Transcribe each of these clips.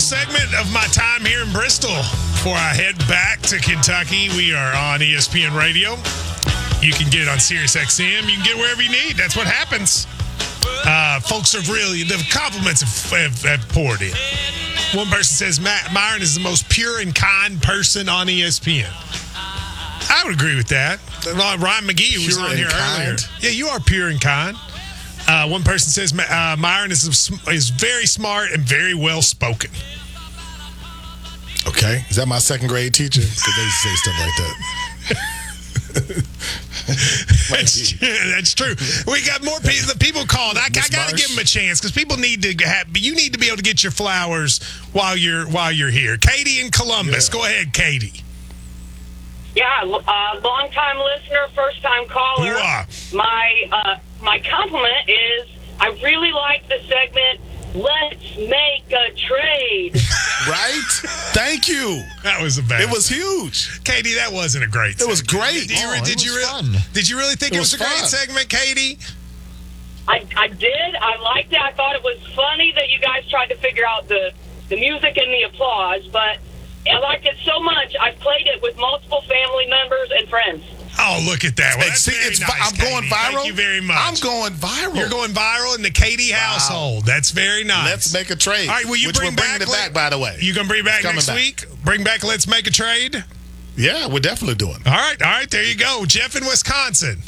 segment of my time here in Bristol. Before I head back to Kentucky, we are on ESPN Radio. You can get it on Sirius XM. You can get it wherever you need. That's what happens. Folks are really, the compliments have poured in. One person says, Myron is the most pure and kind person on ESPN. I would agree with that. Ryan McGee, who was on here earlier. Yeah, you are pure and kind. One person says Myron is very smart and very well spoken. Okay, is that my second grade teacher? Because they say stuff like that. That's true. We got more people. The people called. I got to give them a chance because people need to have. You need to be able to get your flowers while you're here. Katie in Columbus. Yeah. Go ahead, Katie. Yeah, long-time listener, first-time caller. My compliment is I really like the segment, Let's Make a Trade. Right? Thank you. That was a bad. It was huge. Katie, that wasn't a great segment. It was great. Did you really think it was a great segment, Katie? I did. I liked it. I thought it was funny that you guys tried to figure out the music and the applause, but I liked it so much, I've played it with multiple family members and friends. Oh, look at that. Well, that's nice, I'm going viral. Thank you very much. I'm going viral. You're going viral in the Katie household. That's very nice. Let's make a trade. All right, will you bring it back, by the way. You going to bring it back next week? Bring back Let's Make a Trade? Yeah, we're definitely doing it. All right, there you go. Jeff in Wisconsin.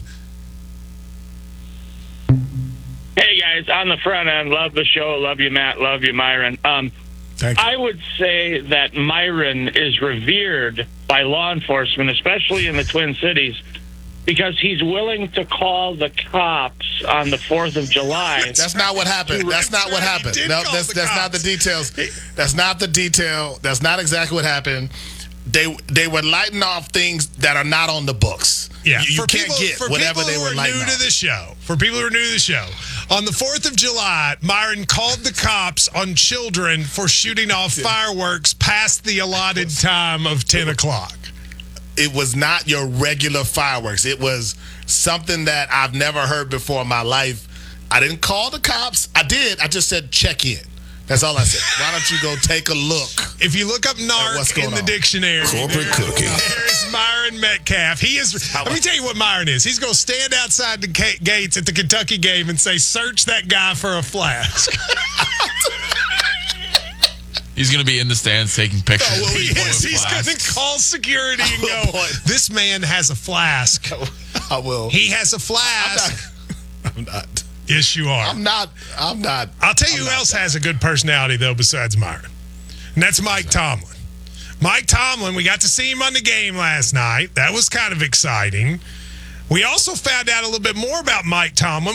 Hey, guys, on the front end, love the show. Love you, Matt. Love you, Myron. Thank you. I would say that Myron is revered by law enforcement, especially in the Twin Cities, because he's willing to call the cops on the 4th of July. That's not what happened. That's not what happened. No, that's not the details. That's not the detail. That's not exactly what happened. They were lighting off things that are not on the books. Yeah, you can't get whatever they were lighting off. For people who are new to the show, on the 4th of July, Myron called the cops on children for shooting off fireworks past the allotted time of 10 o'clock. It was not your regular fireworks. It was something that I've never heard before in my life. I didn't call the cops. I did. I just said check in. That's all I said. Why don't you go take a look? If you look up NARC in the dictionary, corporate cooking. There's Myron Metcalf. He is. Let me tell you what Myron is. He's going to stand outside the gates at the Kentucky game and say, "Search that guy for a flask." He's going to be in the stands taking pictures. He's going to call security and go, "This man has a flask." I will. He has a flask. I'm not. Yes, you are. I'm not. I'll tell you who else has a good personality, though, besides Myron. And that's Mike Tomlin. Mike Tomlin, we got to see him on the game last night. That was kind of exciting. We also found out a little bit more about Mike Tomlin.